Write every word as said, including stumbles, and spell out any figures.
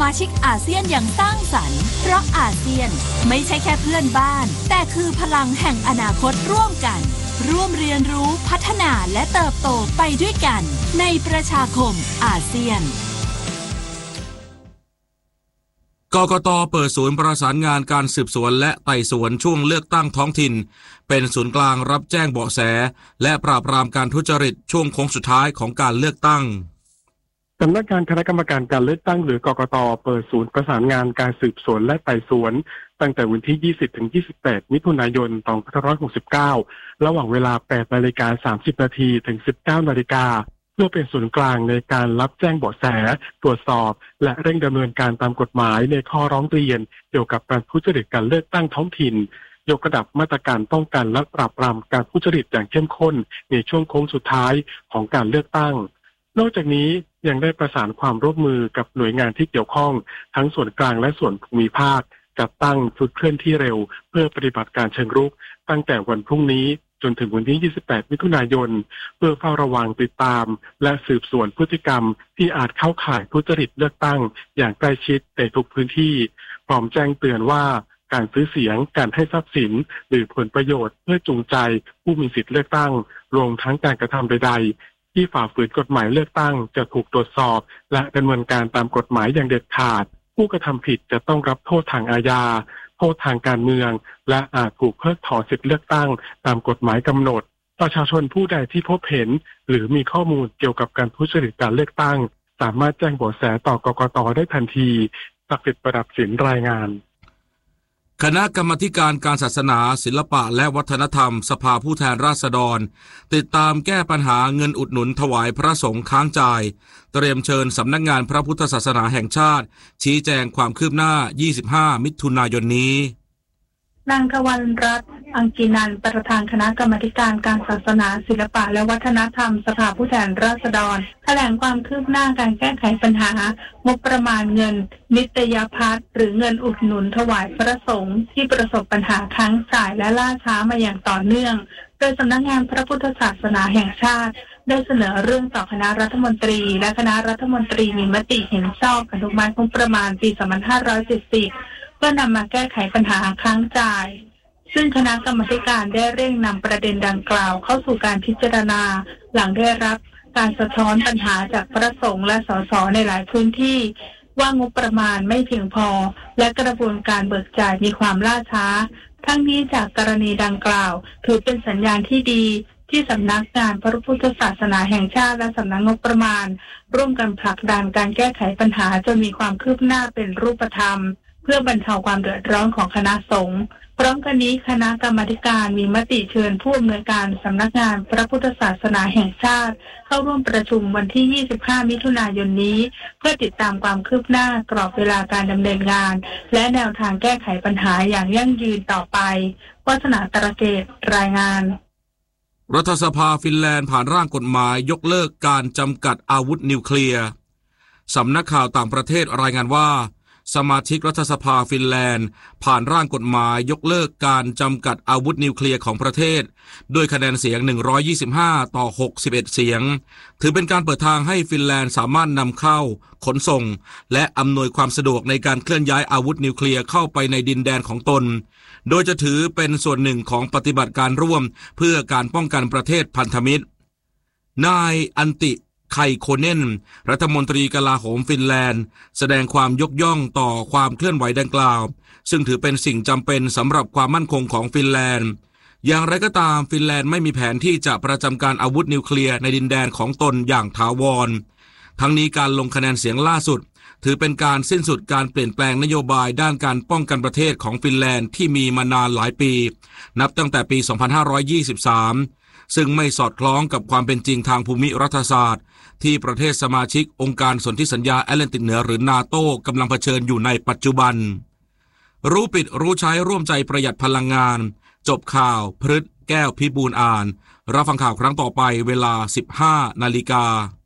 มาชิกอาเซียนอย่างสร้างสรรค์เพราะอาเซียนไม่ใช่แค่เพื่อนบ้านแต่คือพลังแห่งอนาคตร่วมกันร่วมเรียนรู้พัฒนาและเติบโตไปด้วยกันในประชาคมอาเซียนกกต.เปิดศูนย์ประสานงานการสืบสวนและไต่สวนช่วงเลือกตั้งท้องถิ่นเป็นศูนย์กลางรับแจ้งเบาะแสและปราบปรามการทุจริตช่วงโค้งสุดท้ายของการเลือกตั้งสำนักงานคณะกรรมการการเลือกตั้งหรือกกต.เปิดศูนย์ประสานงานการสืบสวนและไต่สวนตั้งแต่วันที่ ยี่สิบถึงยี่สิบแปด มิถุนายน สองพันห้าร้อยหกสิบเก้า ระหว่างเวลา แปดนาฬิกาสามสิบนาที ถึง สิบเก้านาฬิกาเพื่อเป็นศูนย์กลางในการรับแจ้งเบาะแสตรวจสอบและเร่งดำเนินการตามกฎหมายในข้อร้องเรียนเกี่ยวกับการทุจริตการเลือกตั้งท้องถิ่นยกระดับมาตรการป้องกันและปราบปรามการทุจริตอย่างเข้มข้นในช่วงโค้งสุดท้ายของการเลือกตั้งนอกจากนี้ยังได้ประสานความร่วมมือกับหน่วยงานที่เกี่ยวข้องทั้งส่วนกลางและส่วนภูมิภาคจัดตั้งชุดเคลื่อนที่เร็วเพื่อปฏิบัติการเชิงรุกตั้งแต่วันพรุ่งนี้จนถึงวันที่ ยี่สิบแปด มิถุนายนเพื่อเฝ้าระวังติดตามและสืบสวนพฤติกรรมที่อาจเข้าข่ายทุจริตเลือกตั้งอย่างใกล้ชิดในทุกพื้นที่พร้อมแจ้งเตือนว่าการซื้อเสียงการให้ทรัพย์สินหรือผลประโยชน์เพื่อจูงใจผู้มีสิทธิเลือกตั้งรวมทั้งการกระทำใดๆที่ฝ่าฝืนกฎหมายเลือกตั้งจะถูกตรวจสอบและดำเนินการตามกฎหมายอย่างเด็ดขาดผู้กระทำผิดจะต้องรับโทษทางอาญาโทษทางการเมืองและอาจถูกเพิกถอนสิทธิเลือกตั้งตามกฎหมายกำหนดประชาชนผู้ใดที่พบเห็นหรือมีข้อมูลเกี่ยวกับการทุจริตการเลือกตั้งสามารถแจ้งเบาะแสต่อกกต.ได้ทันทีศักดิ์สิทธิ์ประดับศิลป์รายงานคณะกรรมาธิการการศาสนาศิลปะและวัฒนธรรมสภาผู้แทนราษฎรติดตามแก้ปัญหาเงินอุดหนุนถวายพระสงฆ์ค้างจ่ายเตรียมเชิญสำนักงานพระพุทธศาสนาแห่งชาติชี้แจงความคืบหน้ายี่สิบห้ามิถุนายนนี้นางทวรรณรัตน์อังกีนันท์ประธานคณะกรรมาธิการการศาสนาศิลปะและวัฒนธรรมสภาผู้แทนราษฎรแถลงความคืบหน้าการแก้ไขปัญหางบประมาณเงินนิตยพัฒน์หรือเงินอุดหนุนถวายพระสงฆ์ที่ประสบปัญหาค้างจ่ายและล่าช้ามาอย่างต่อเนื่องโดยสำนักงานพระพุทธศาสนาแห่งชาติได้เสนอเรื่องต่อคณะรัฐมนตรีและคณะรัฐมนตรีมีมติเห็นชอบอนุมัติงบประมาณปีสองพันห้าร้อยเจ็ดสิบเพื่อนำมาแก้ไขปัญหาค้างจ่ายซึ่งคณะกรรมาธิการได้เร่งนำประเด็นดังกล่าวเข้าสู่การพิจารณาหลังได้รับการสะท้อนปัญหาจากพระสงฆ์และสสในหลายพื้นที่ว่างบประมาณไม่เพียงพอและกระบวนการเบิกจ่ายมีความล่าช้าทั้งนี้จากกรณีดังกล่าวถือเป็นสัญญาณที่ดีที่สำนักงานพระพุทธศาสนาแห่งชาติและสำนักงบประมาณร่วมกันผลักดันการแก้ไขปัญหาจนมีความคืบหน้าเป็นรูปธรรมเพื่อบรรเทาความเดือดร้อนของคณะสงฆ์พร้อมกันนี้คณะกรรมาธิการมีมติเชิญผู้อำนวยการสำนักงานพระพุทธศาสนาแห่งชาติเข้าร่วมประชุมวันที่ ยี่สิบห้า มิถุนายนนี้เพื่อติดตามความคืบหน้ากรอบเวลาการดำเนินงานและแนวทางแก้ไขปัญหาอย่างยั่งยืนต่อไปวาสนาตระเกตรายงานรัฐสภาฟินแลนด์ผ่านร่างกฎหมายยกเลิกการจำกัดอาวุธนิวเคลียร์สำนักข่าวต่างประเทศรายงานว่าสมาชิกรัฐสภาฟินแลนด์ผ่านร่างกฎหมายยกเลิกการจำกัดอาวุธนิวเคลียร์ของประเทศด้วยคะแนนเสียงหนึ่งร้อยยี่สิบห้าต่อหกสิบเอ็ดเสียงถือเป็นการเปิดทางให้ฟินแลนด์สามารถนำเข้าขนส่งและอำนวยความสะดวกในการเคลื่อนย้ายอาวุธนิวเคลียร์เข้าไปในดินแดนของตนโดยจะถือเป็นส่วนหนึ่งของปฏิบัติการร่วมเพื่อการป้องกันประเทศพันธมิตรนายอันติไคโคเนนรัฐมนตรีกลาโหมฟินแลนด์แสดงความยกย่องต่อความเคลื่อนไหวดังกล่าวซึ่งถือเป็นสิ่งจำเป็นสำหรับความมั่นคงของฟินแลนด์อย่างไรก็ตามฟินแลนด์ไม่มีแผนที่จะประจำการอาวุธนิวเคลียร์ในดินแดนของตนอย่างถาวรทั้งนี้การลงคะแนนเสียงล่าสุดถือเป็นการสิ้นสุดการเปลี่ยนแปลงนโยบายด้านการป้องกันประเทศของฟินแลนด์ที่มีมานานหลายปีนับตั้งแต่ปี สองพันห้าร้อยยี่สิบสาม ซึ่งไม่สอดคล้องกับความเป็นจริงทางภูมิรัฐศาสตร์ที่ประเทศสมาชิกองค์การสนธิสัญญาแอตแลนติกเหนือหรือนาโต้กำลังเผชิญอยู่ในปัจจุบันรู้ปิดรู้ใช้ร่วมใจประหยัดพลังงานจบข่าวพฤทธิ์แก้วพิบูลอ่านรับฟังข่าวครั้งต่อไปเวลา สิบห้านาฬิกา